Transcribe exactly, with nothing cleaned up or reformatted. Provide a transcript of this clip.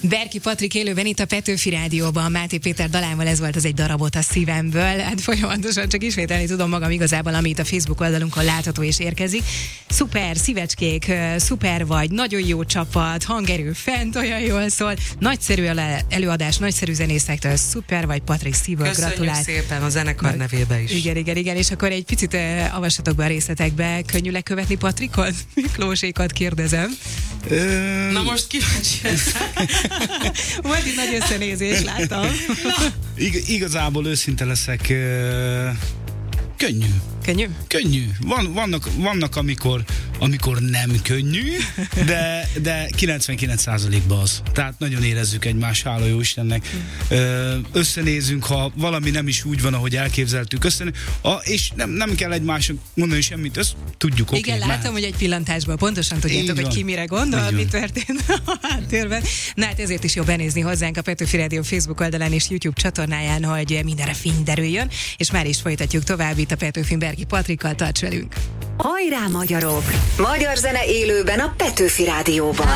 Berki Patrik élőben itt a Petőfi Rádióban, Máté Péter dalával, ez volt az Egy darabot a szívemből. Hát folyamatosan csak ismételni tudom magam igazából, amit a Facebook oldalunkon látható és érkezik. Szuper, szívecskék, szuper vagy, nagyon jó csapat, hangerő fent, olyan jól szól. Nagyszerű előadás, nagyszerű zenészektől, szuper vagy, Patrik, szívből gratulál. Köszönjük szépen a zenekar nevébe is. Igen, igen, igen, és akkor egy picit uh, avassatok be a részletekbe. Könnyű lekövetni Patrikot? Miklósékat kérdezem. Ö... Na most kíváncsi Volt itt nagy összenézés, láttam. Ig- igazából őszinte leszek, uh, könnyű. Könnyű? Könnyű. Van, vannak, vannak amikor, amikor nem könnyű, de, de kilencvenkilenc százalékban az. Tehát nagyon érezzük egymást, hála jó Istennek. Ö, összenézünk, ha valami nem is úgy van, ahogy elképzeltük, összené... a, és nem, nem kell egymásnak mondani semmit, ezt tudjuk. Igen, okay, látom, mehet. hogy egy pillantásban pontosan tudjátok, hogy ki mire gondol, mi történt a háttérben. Na hát ezért is jó benézni hozzánk a Petőfi Rádió Facebook oldalán és YouTube csatornáján, hogy mindenre fény derüljön, és már is folytatjuk tovább itt a Petőfin Berki Patrikkal, tarts velünk! Hajrá, magyarok! Magyar zene élőben a Petőfi Rádióban.